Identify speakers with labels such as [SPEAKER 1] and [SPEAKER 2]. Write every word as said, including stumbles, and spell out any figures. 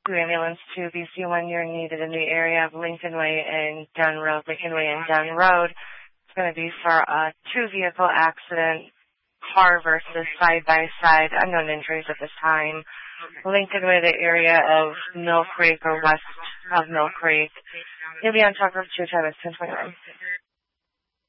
[SPEAKER 1] two ambulance to B C one. You're needed in the area of Lincoln Way and Dunn Road. Lincoln Way and Dunn Road. It's going to be for a two-vehicle accident, car versus side-by-side. Unknown injuries at this time. Lincoln Way, the area of Mill Creek or west of Mill Creek. You'll be on top of two time. It's ten twenty-one.